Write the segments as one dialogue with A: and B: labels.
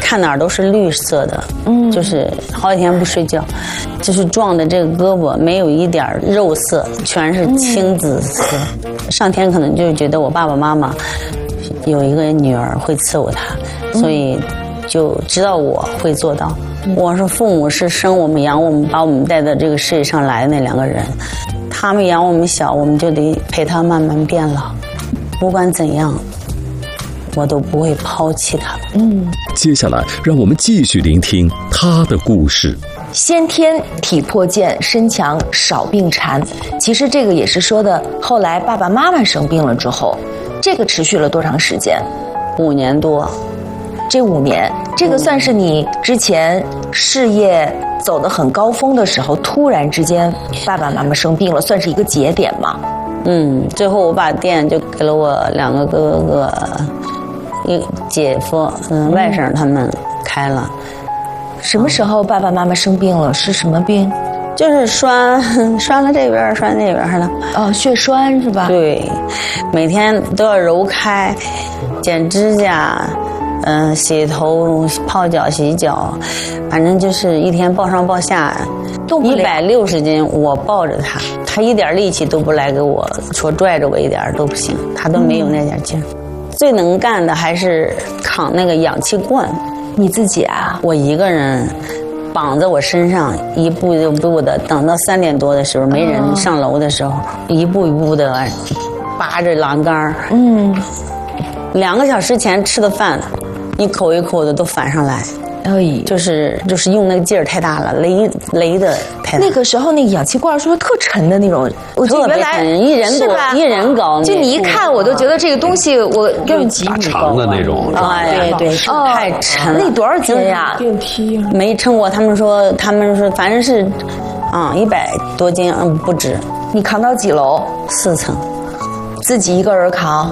A: 看哪儿都是绿色的，就是好几天不睡觉，就是撞的这个胳膊没有一点肉色，全是青紫色。上天可能就觉得我爸爸妈妈有一个女儿会伺候他，所以就知道我会做到。我说父母是生我们养我们把我们带到这个世界上来的那2个人，他们养我们小，我们就得陪他慢慢变老，不管怎样我都不会抛弃他们。
B: 接下来让我们继续聆听他的故事。
C: 先天体魄健，身强少病残。其实这个也是说的，后来爸爸妈妈生病了之后，这个持续了多长时间
A: ？5年多。
C: 这5年，这个算是你之前事业走得很高峰的时候，突然之间爸爸妈妈生病了，算是一个节点吗？
A: 最后我把店就给了我2个哥哥，一姐夫，外甥他们开了。
C: 什么时候爸爸妈妈生病了？是什么病？
A: 就是栓了这边，栓那边的。
C: 哦，血栓是吧？
A: 对，每天都要揉开，剪指甲，洗头、泡脚、洗脚，反正就是一天抱上抱下，
C: 动不了。
A: 160斤，我抱着他，他一点力气都不来给我，说拽着我一点都不行，他都没有那点劲儿。最能干的还是扛那个氧气罐。
C: 你自己啊？
A: 我一个人绑在我身上，一步一步的，等到3点多的时候，没人上楼的时候，一步一步的扒着栏杆。2个小时前吃的饭，一口一口的都反上来。就是用那个劲儿太大了，勒的太大。
C: 那个时候那个氧气罐是不是特沉的那种？我记得原来
A: 一人高，
C: 就你一看我都觉得这个东西我更
B: 大长的那种。
A: 对，太沉了。
C: 那多少斤呀？
D: 电梯
A: 没称过，他们说反正是100多斤，不止。
C: 你扛到几楼
A: ？4层，
C: 自己一个人扛。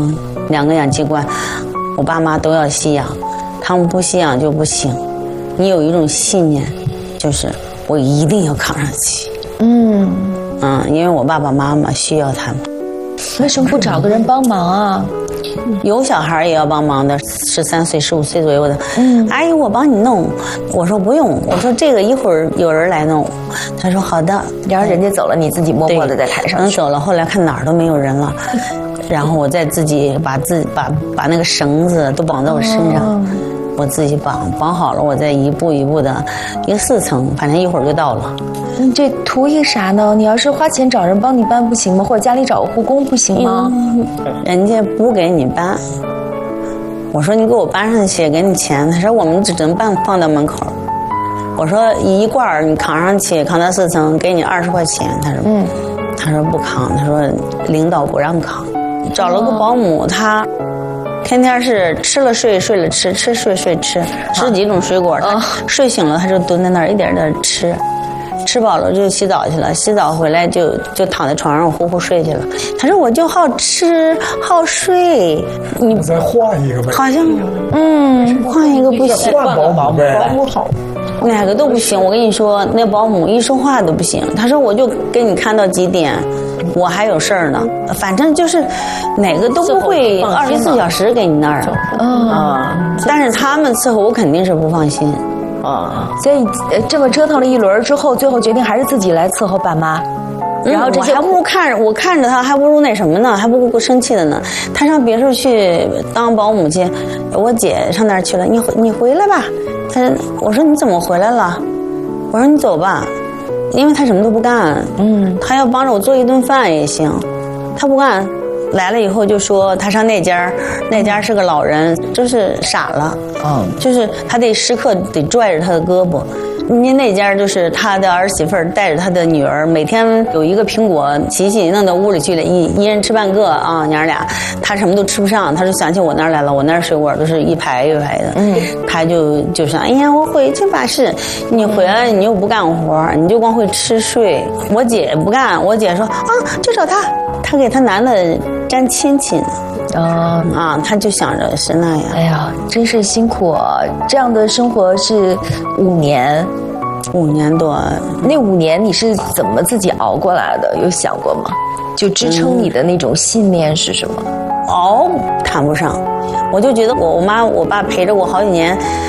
A: 2个氧气罐，我爸妈都要吸氧。他们不吸氧就不行，你有一种信念，就是我一定要扛上去。因为我爸爸妈妈需要他们。
C: 为什么不找个人帮忙啊？
A: 有小孩也要帮忙的，13岁、15岁左右的。阿姨，我帮你弄。我说不用，我说这个一会儿有人来弄。他说好的。
C: 然后人家走了，你自己默默的再抬上去。
A: 走了，后来看哪儿都没有人了，然后我再自己把那个绳子都绑在我身上。我自己绑好了，我再一步一步的，一个4层，反正一会儿就到了。
C: 你这图一啥呢？你要是花钱找人帮你搬不行吗？或者家里找个护工不行吗？
A: 人家不给你搬。我说你给我搬上去，给你钱。他说我们只能放到门口。我说一罐你扛上去，扛到4层，给你20块钱。他说不扛，他说领导不让扛。找了个保姆，他天天是吃了睡，睡了吃，吃睡睡吃，10几种水果。睡醒了他就蹲在那儿一点点吃，吃饱了就洗澡去了，洗澡回来就躺在床上呼呼睡去了。他说我就好吃好睡，
D: 你再换一个呗。
A: 好像换一个不行，
D: 换保姆呗。保姆好，
A: 哪个都不行。我跟你说，那保姆一说话都不行。他说我就给你看到几点。我还有事儿呢，反正就是哪个都不会24小时给你那儿。但是他们伺候我肯定是不放心。
C: 所以这么折腾了一轮之后，最后决定还是自己来伺候爸妈。然后这些
A: 还不如我看着他，还不如那什么呢，还不如生气的呢。他上别处去当保姆去，我姐上那儿去了，你回来吧。我说你怎么回来了？我说你走吧。因为他什么都不干，他要帮着我做一顿饭也行，他不干，来了以后就说他上那家是个老人，就是傻了，就是他得时刻得拽着他的胳膊。人家那家就是他的儿媳妇带着他的女儿，每天有一个苹果洗弄到屋里去了，一人吃半个啊，娘俩，他什么都吃不上，他就想起我那儿来了，我那儿水果都是一排一排的，他就说，哎呀，我回去吧，是你回来你又不干活，你就光会吃睡。我姐不干，我姐说就找他给他男的沾亲戚。他就想着是那样。
C: 哎呀，真是辛苦啊！这样的生活是5年
A: 多。
C: 那5年你是怎么自己熬过来的？有想过吗？就支撑你的那种信念是什么？
A: 谈不上，我就觉得我妈我爸陪着我好几年，